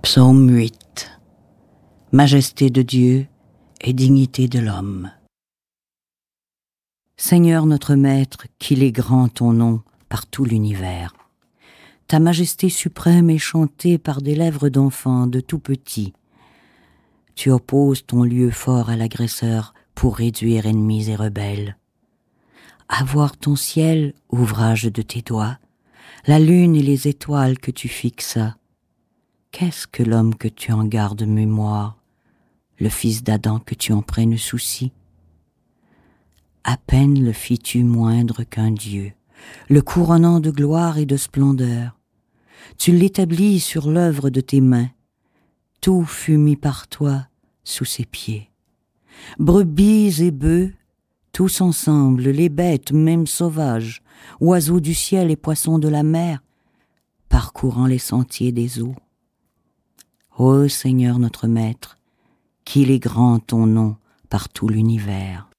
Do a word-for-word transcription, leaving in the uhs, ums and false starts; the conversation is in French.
Psaume huit. Majesté de Dieu et dignité de l'homme. Seigneur notre Maître, qu'il est grand ton nom par tout l'univers. Ta majesté suprême est chantée par des lèvres d'enfants de tout petits. Tu opposes ton lieu fort à l'agresseur pour réduire ennemis et rebelles. À voir ton ciel, ouvrage de tes doigts, la lune et les étoiles que tu fixas. Qu'est-ce que l'homme que tu en gardes mémoire, le fils d'Adam que tu en prennes souci? À peine le fis-tu moindre qu'un Dieu, le couronnant de gloire et de splendeur. Tu l'établis sur l'œuvre de tes mains, tout fut mis par toi sous ses pieds. Brebis et bœufs, tous ensemble, les bêtes, même sauvages, oiseaux du ciel et poissons de la mer, parcourant les sentiers des eaux. Ô Seigneur notre Maître, qu'il est grand ton nom par tout l'univers.